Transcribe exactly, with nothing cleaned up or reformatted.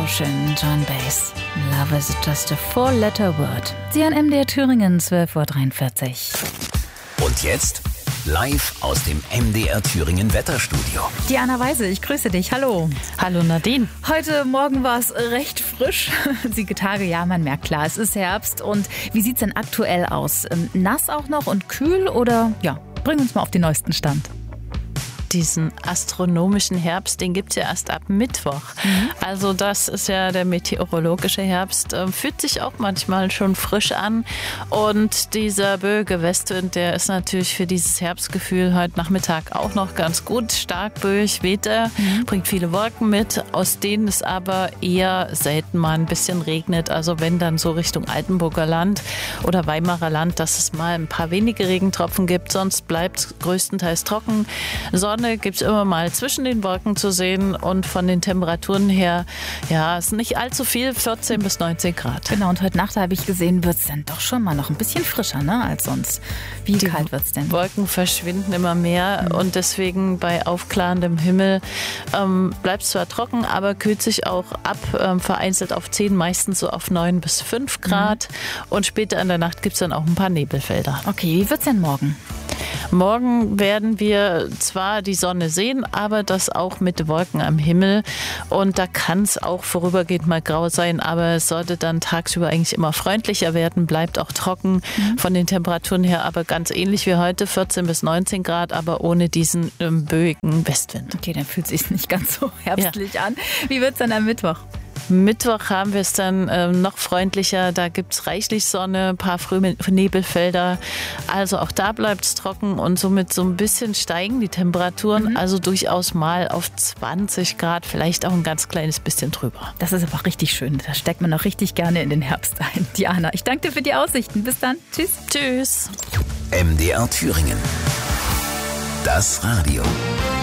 so schön, John Bass. Love is just a four-letter word. Sie an M D R Thüringen, zwölf Uhr dreiundvierzig. Und jetzt live aus dem M D R Thüringen Wetterstudio. Diana Weise, ich grüße dich. Hallo. Hallo Nadine. Heute Morgen war es recht frisch. Die Tage, ja, man merkt klar, es ist Herbst. Und wie sieht es denn aktuell aus? Nass auch noch und kühl oder, ja, bring uns mal auf den neuesten Stand. Diesen astronomischen Herbst, den gibt es ja erst ab Mittwoch. Mhm. Also das ist ja der meteorologische Herbst. Äh, fühlt sich auch manchmal schon frisch an. Und dieser böige Westwind, der ist natürlich für dieses Herbstgefühl heute Nachmittag auch noch ganz gut. Stark böig weht er, mhm. bringt viele Wolken mit, aus denen es aber eher selten mal ein bisschen regnet. Also wenn dann so Richtung Altenburger Land oder Weimarer Land, dass es mal ein paar wenige Regentropfen gibt. Sonst bleibt es größtenteils trocken. Sonne gibt es immer mal zwischen den Wolken zu sehen und von den Temperaturen her, ja, ist nicht allzu viel, vierzehn bis neunzehn Grad. Genau, und heute Nacht habe ich gesehen, wird es dann doch schon mal noch ein bisschen frischer, ne, als sonst. Wie die kalt wird es denn? Wolken verschwinden immer mehr mhm. und deswegen bei aufklarendem Himmel ähm, bleibt es zwar trocken, aber kühlt sich auch ab, ähm, vereinzelt auf zehn, meistens so auf neun bis fünf Grad mhm. und später in der Nacht gibt es dann auch ein paar Nebelfelder. Okay, wie wird es denn morgen? Morgen werden wir zwar die Sonne sehen, aber das auch mit Wolken am Himmel. Und da kann es auch vorübergehend mal grau sein, aber es sollte dann tagsüber eigentlich immer freundlicher werden, bleibt auch trocken mhm. von den Temperaturen her, aber ganz ähnlich wie heute, vierzehn bis neunzehn Grad, aber ohne diesen ähm, böigen Westwind. Okay, dann fühlt es sich nicht ganz so herbstlich ja. an. Wie wird es dann am Mittwoch? Mittwoch haben wir es dann ähm, noch freundlicher, da gibt es reichlich Sonne, ein paar frühe Nebelfelder, also auch da bleibt es trocken und somit so ein bisschen steigen die Temperaturen, mhm. also durchaus mal auf zwanzig Grad, vielleicht auch ein ganz kleines bisschen drüber. Das ist aber richtig schön, da steckt man auch richtig gerne in den Herbst ein. Diana, ich danke dir für die Aussichten, bis dann, tschüss. Tschüss. M D R Thüringen, das Radio.